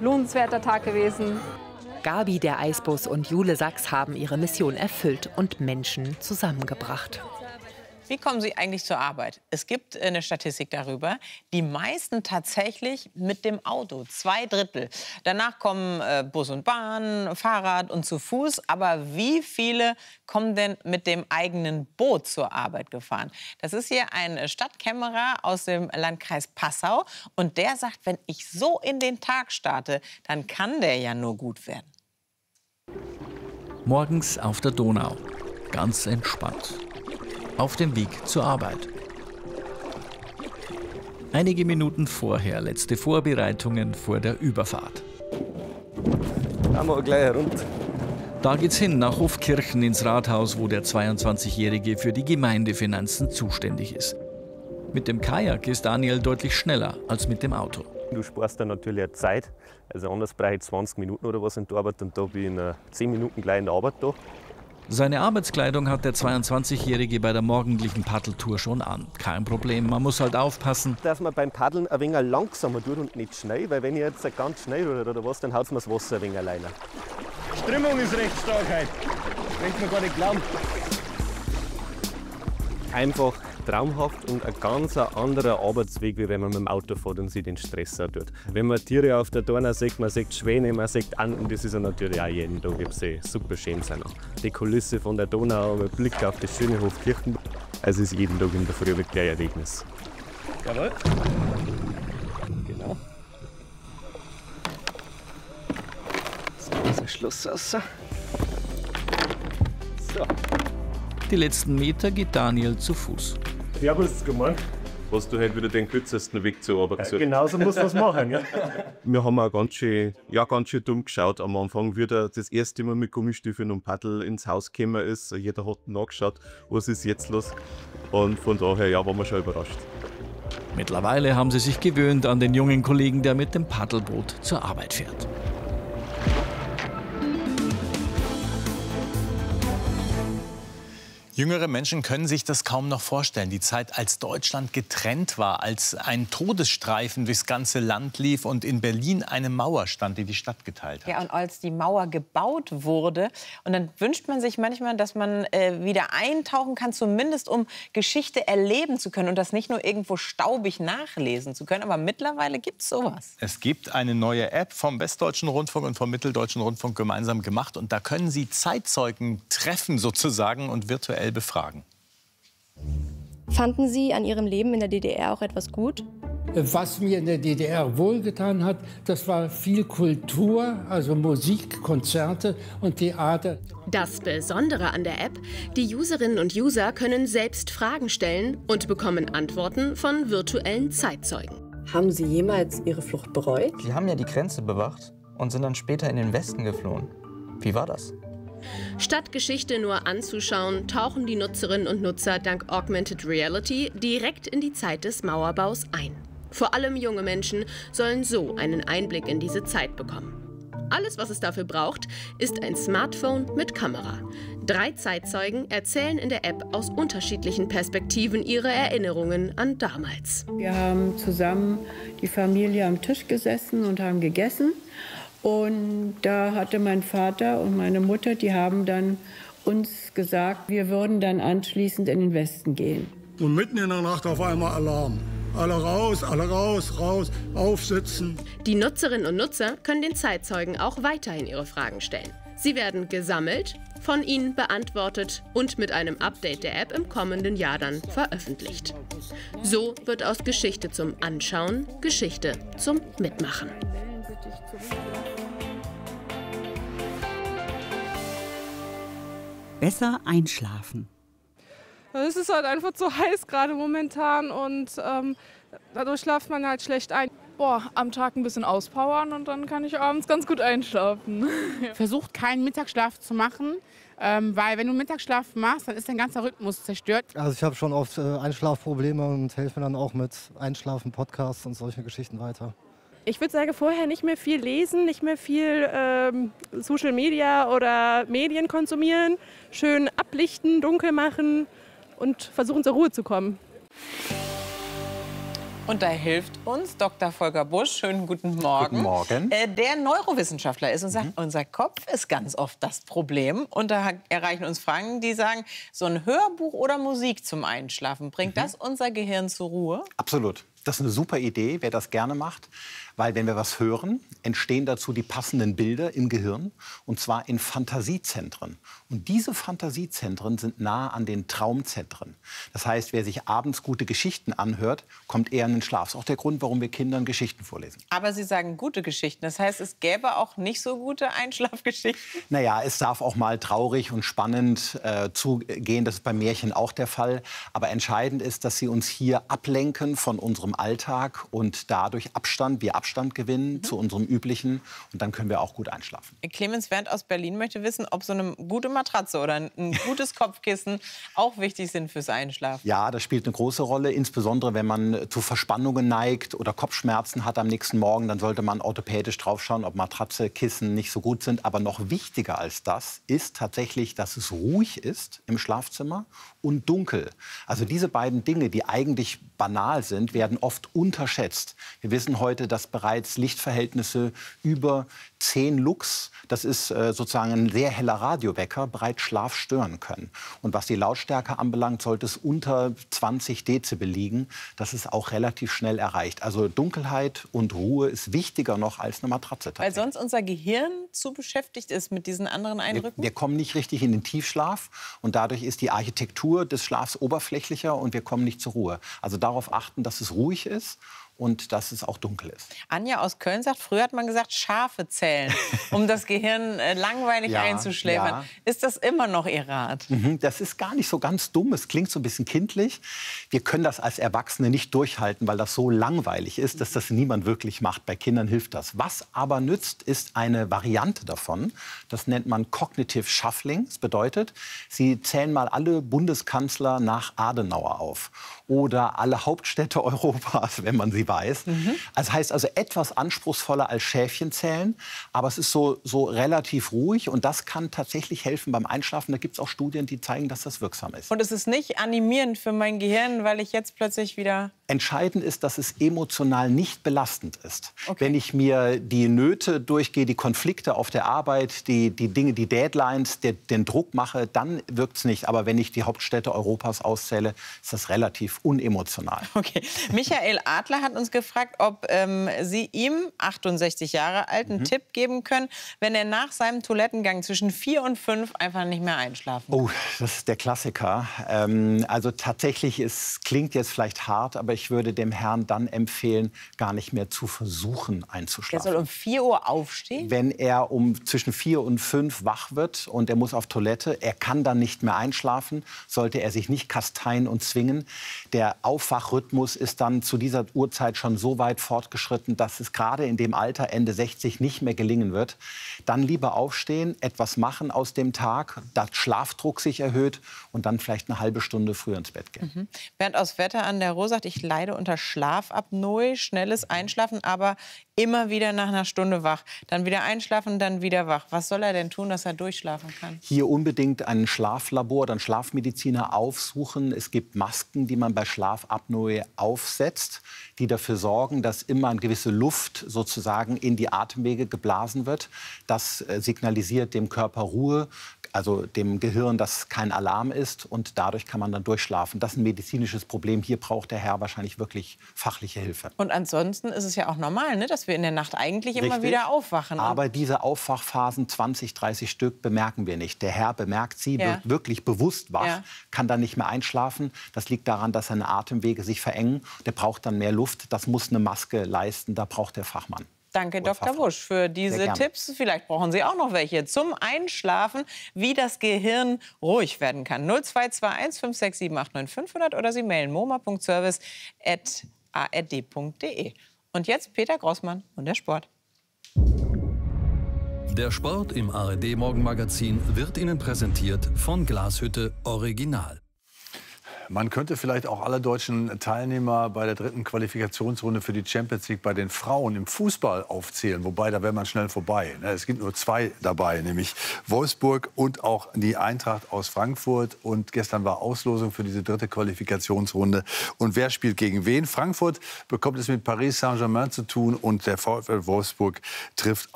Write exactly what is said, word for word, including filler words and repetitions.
lohnenswerter Tag gewesen. Gabi, der Eisbus und Jule Sachs haben ihre Mission erfüllt und Menschen zusammengebracht. Wie kommen Sie eigentlich zur Arbeit? Es gibt eine Statistik darüber. Die meisten tatsächlich mit dem Auto, zwei Drittel. Danach kommen äh, Bus und Bahn, Fahrrad und zu Fuß. Aber wie viele kommen denn mit dem eigenen Boot zur Arbeit gefahren? Das ist hier ein Stadtkämmerer aus dem Landkreis Passau. Und der sagt, wenn ich so in den Tag starte, dann kann der ja nur gut werden. Morgens auf der Donau. Ganz entspannt. Auf dem Weg zur Arbeit. Einige Minuten vorher letzte Vorbereitungen vor der Überfahrt. Fahren wir gleich herunter. Da geht's hin nach Hofkirchen ins Rathaus, wo der zweiundzwanzigjährige für die Gemeindefinanzen zuständig ist. Mit dem Kajak ist Daniel deutlich schneller als mit dem Auto. Du sparst dann natürlich auch Zeit. Also anders brauche ich zwanzig Minuten oder was in der Arbeit und da bin ich in zehn Minuten gleich in der Arbeit da. Seine Arbeitskleidung hat der zweiundzwanzigjährige bei der morgendlichen Paddeltour schon an. Kein Problem, man muss halt aufpassen, dass man beim Paddeln ein wenig langsamer tut und nicht schnell, weil wenn ich jetzt ganz schnell oder, oder was, dann haut mir das Wasser ein wenig alleine. Strömung ist recht stark heute, wenn man gar nicht glauben. Einfach traumhaft und ein ganz anderer Arbeitsweg, wie wenn man mit dem Auto fährt und sich den Stress auch tut. Wenn man Tiere auf der Donau sieht, man sieht Schwäne, man sieht an und das ist ja natürlich auch jeden Tag super schön sein. Die Kulisse von der Donau mit Blick auf das schöne Hofkirchen, also ist jeden Tag in der Früh wirklich ein Erlebnis. Jawohl. Genau. So, ist ein Schluss raus. So. die letzten Meter geht Daniel zu Fuß. Servus, guten Morgen. Hast du heute wieder den kürzesten Weg zur Arbeit gesucht? Ja, genauso muss man es machen. Ja. Wir haben auch ganz schön, ja, ganz schön dumm geschaut am Anfang, wie der das erste Mal mit Gummistiefeln und Paddel ins Haus gekommen ist. Jeder hat nachgeschaut, was ist jetzt los. Und von daher ja, waren wir schon überrascht. Mittlerweile haben sie sich gewöhnt an den jungen Kollegen, der mit dem Paddelboot zur Arbeit fährt. Jüngere Menschen können sich das kaum noch vorstellen. Die Zeit, als Deutschland getrennt war, als ein Todesstreifen durchs ganze Land lief und in Berlin eine Mauer stand, die die Stadt geteilt hat. Ja, und als die Mauer gebaut wurde, und dann wünscht man sich manchmal, dass man äh, wieder eintauchen kann, zumindest um Geschichte erleben zu können und das nicht nur irgendwo staubig nachlesen zu können. Aber mittlerweile gibt es sowas. Es gibt eine neue App vom Westdeutschen Rundfunk und vom Mitteldeutschen Rundfunk gemeinsam gemacht. Und da können Sie Zeitzeugen treffen sozusagen und virtuell befragen. Fanden Sie an Ihrem Leben in der D D R auch etwas gut? Was mir in der D D R wohlgetan hat, das war viel Kultur, also Musik, Konzerte und Theater. Das Besondere an der App, die Userinnen und User können selbst Fragen stellen und bekommen Antworten von virtuellen Zeitzeugen. Haben Sie jemals Ihre Flucht bereut? Sie haben ja die Grenze bewacht und sind dann später in den Westen geflohen. Wie war das? Statt Geschichte nur anzuschauen, tauchen die Nutzerinnen und Nutzer dank Augmented Reality direkt in die Zeit des Mauerbaus ein. Vor allem junge Menschen sollen so einen Einblick in diese Zeit bekommen. Alles, was es dafür braucht, ist ein Smartphone mit Kamera. Drei Zeitzeugen erzählen in der App aus unterschiedlichen Perspektiven ihre Erinnerungen an damals. Wir haben zusammen die Familie am Tisch gesessen und haben gegessen. Und da hatte mein Vater und meine Mutter, die haben dann uns gesagt, wir würden dann anschließend in den Westen gehen. Und mitten in der Nacht auf einmal Alarm. Alle raus, alle raus, raus, aufsitzen. Die Nutzerinnen und Nutzer können den Zeitzeugen auch weiterhin ihre Fragen stellen. Sie werden gesammelt, von ihnen beantwortet und mit einem Update der App im kommenden Jahr dann veröffentlicht. So wird aus Geschichte zum Anschauen Geschichte zum Mitmachen. Besser einschlafen. Es ist halt einfach zu heiß gerade momentan und ähm, dadurch schlaft man halt schlecht ein. Boah, am Tag ein bisschen auspowern und dann kann ich abends ganz gut einschlafen. Versucht keinen Mittagsschlaf zu machen, ähm, weil wenn du Mittagsschlaf machst, dann ist dein ganzer Rhythmus zerstört. Also ich habe schon oft äh, Einschlafprobleme und helfe mir dann auch mit Einschlafen, Podcasts und solchen Geschichten weiter. Ich würde sagen, vorher nicht mehr viel lesen, nicht mehr viel ähm, Social Media oder Medien konsumieren, schön ablichten, dunkel machen und versuchen zur Ruhe zu kommen. Und da hilft uns Doktor Volker Busch. Schönen guten Morgen. Guten Morgen. Äh, der Neurowissenschaftler ist und sagt, mhm. unser Kopf ist ganz oft das Problem. Und da erreichen uns Fragen, die sagen, so ein Hörbuch oder Musik zum Einschlafen, bringt mhm. das unser Gehirn zur Ruhe? Absolut. Das ist eine super Idee, wer das gerne macht. Weil wenn wir was hören, entstehen dazu die passenden Bilder im Gehirn. Und zwar in Fantasiezentren. Und diese Fantasiezentren sind nah an den Traumzentren. Das heißt, wer sich abends gute Geschichten anhört, kommt eher in den Schlaf. Das ist auch der Grund, warum wir Kindern Geschichten vorlesen. Aber Sie sagen gute Geschichten. Das heißt, es gäbe auch nicht so gute Einschlafgeschichten? Naja, es darf auch mal traurig und spannend äh, zugehen. Das ist bei Märchen auch der Fall. Aber entscheidend ist, dass sie uns hier ablenken von unserem Alltag und dadurch Abstand, wir Abstand gewinnen mhm. zu unserem üblichen. Und dann können wir auch gut einschlafen. Clemens Wendt aus Berlin möchte wissen, ob so eine gute Matratze oder ein gutes Kopfkissen auch wichtig sind fürs Einschlafen. Ja, das spielt eine große Rolle. Insbesondere, wenn man zu Verspannungen neigt oder Kopfschmerzen hat am nächsten Morgen, dann sollte man orthopädisch draufschauen, ob Matratze, Kissen nicht so gut sind. Aber noch wichtiger als das ist tatsächlich, dass es ruhig ist im Schlafzimmer und dunkel. Also diese beiden Dinge, die eigentlich banal sind, werden oft unterschätzt. Wir wissen heute, dass bereits Lichtverhältnisse über zehn Lux, das ist äh, sozusagen ein sehr heller Radiowecker, bereits Schlaf stören können. Und was die Lautstärke anbelangt, sollte es unter zwanzig Dezibel liegen. Das ist auch relativ schnell erreicht. Also Dunkelheit und Ruhe ist wichtiger noch als eine Matratze. Weil sonst unser Gehirn zu beschäftigt ist mit diesen anderen Eindrücken? Wir, wir kommen nicht richtig in den Tiefschlaf und dadurch ist die Architektur des Schlafs oberflächlicher und wir kommen nicht zur Ruhe. Also darauf achten, dass es ruhig ist und dass es auch dunkel ist. Anja aus Köln sagt, früher hat man gesagt, Schafe zählen, um das Gehirn äh, langweilig ja, einzuschläfern. Ja. Ist das immer noch Ihr Rat? Mhm, das ist gar nicht so ganz dumm. Es klingt so ein bisschen kindlich. Wir können das als Erwachsene nicht durchhalten, weil das so langweilig ist, dass das niemand wirklich macht. Bei Kindern hilft das. Was aber nützt, ist eine Variante davon. Das nennt man Cognitive Shuffling. Das bedeutet, Sie zählen mal alle Bundeskanzler nach Adenauer auf. Oder alle Hauptstädte Europas, wenn man sie weiß. Mhm. Das heißt also etwas anspruchsvoller als Schäfchen zählen. Aber es ist so, so relativ ruhig. Und das kann tatsächlich helfen beim Einschlafen. Da gibt es auch Studien, die zeigen, dass das wirksam ist. Und es ist nicht animierend für mein Gehirn, weil ich jetzt plötzlich wieder... Entscheidend ist, dass es emotional nicht belastend ist. Okay. Wenn ich mir die Nöte durchgehe, die Konflikte auf der Arbeit, die, die Dinge, die Deadlines, der, den Druck mache, dann wirkt es nicht. Aber wenn ich die Hauptstädte Europas auszähle, ist das relativ unemotional. Okay. Michael Adler hat uns gefragt, ob ähm, Sie ihm, achtundsechzig Jahre alt, einen mhm. Tipp geben können, wenn er nach seinem Toilettengang zwischen vier und fünf einfach nicht mehr einschlafen kann. Oh, das ist der Klassiker. Ähm, also tatsächlich, es klingt jetzt vielleicht hart, aber ich würde dem Herrn dann empfehlen, gar nicht mehr zu versuchen einzuschlafen. Er soll um vier Uhr aufstehen? Wenn er um zwischen vier und fünf wach wird und er muss auf Toilette, er kann dann nicht mehr einschlafen, sollte er sich nicht kasteien und zwingen. Der Aufwachrhythmus ist dann zu dieser Uhrzeit schon so weit fortgeschritten, dass es gerade in dem Alter, Ende sechzig, nicht mehr gelingen wird. Dann lieber aufstehen, etwas machen aus dem Tag, dass Schlafdruck sich erhöht und dann vielleicht eine halbe Stunde früher ins Bett gehen. Mhm. Bernd aus Wetter an der Ruhr sagt, ich leide unter Schlafapnoe, schnelles Einschlafen, aber immer wieder nach einer Stunde wach. Dann wieder einschlafen, dann wieder wach. Was soll er denn tun, dass er durchschlafen kann? Hier unbedingt ein Schlaflabor oder einen Schlafmediziner aufsuchen. Es gibt Masken, die man bei Schlafapnoe aufsetzt, die dafür sorgen, dass immer eine gewisse Luft sozusagen in die Atemwege geblasen wird. Das äh, signalisiert dem Körper Ruhe, also dem Gehirn, dass kein Alarm ist. Und dadurch kann man dann durchschlafen. Das ist ein medizinisches Problem. Hier braucht der Herr wahrscheinlich wirklich fachliche Hilfe. Und ansonsten ist es ja auch normal, ne, dass wir in der Nacht eigentlich Richtig. immer wieder aufwachen. Aber diese Aufwachphasen, zwanzig, dreißig Stück, bemerken wir nicht. Der Herr bemerkt sie, Ja. wird wirklich bewusst wach, Ja. kann dann nicht mehr einschlafen. Das liegt daran, dass seine Atemwege sich verengen. Der braucht dann mehr Luft. Das muss eine Maske leisten. Da braucht der Fachmann. Danke, Doktor Busch, für diese Tipps. Vielleicht brauchen Sie auch noch welche zum Einschlafen, wie das Gehirn ruhig werden kann. null zwei zwei eins fünf sechs sieben acht neun fünfhundert oder Sie mailen moma punkt service at a r d punkt d e. Und jetzt Peter Grossmann und der Sport. Der Sport im A R D Morgenmagazin wird Ihnen präsentiert von Glashütte Original. Man könnte vielleicht auch alle deutschen Teilnehmer bei der dritten Qualifikationsrunde für die Champions League bei den Frauen im Fußball aufzählen. Wobei, da wäre man schnell vorbei. Es gibt nur zwei dabei, nämlich Wolfsburg und auch die Eintracht aus Frankfurt. Und gestern war Auslosung für diese dritte Qualifikationsrunde. Und wer spielt gegen wen? Frankfurt bekommt es mit Paris Saint-Germain zu tun und der VfL Wolfsburg trifft